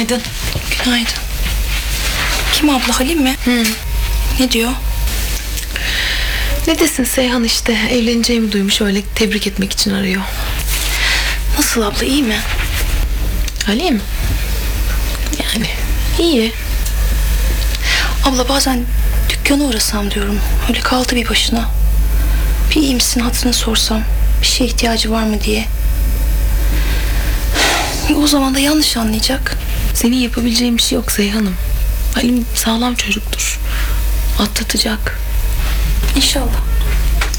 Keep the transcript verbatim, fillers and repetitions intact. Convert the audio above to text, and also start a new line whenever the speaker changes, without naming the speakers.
Günaydın.
Günaydın. Kim abla, Halim mi?
Hı.
Ne diyor?
Ne desin Seyhan işte, evleneceğimi duymuş, öyle tebrik etmek için arıyor.
Nasıl abla, iyi mi?
Halim? Yani iyi.
Abla bazen dükkana uğrasam diyorum. Öyle kaldı bir başına. Bir iyi misin, hatırını sorsam. Bir şeye ihtiyacı var mı diye. O zaman da yanlış anlayacak.
Senin yapabileceğin bir şey yok Seyhan'ım. Halim sağlam çocuktur. Atlatacak.
İnşallah.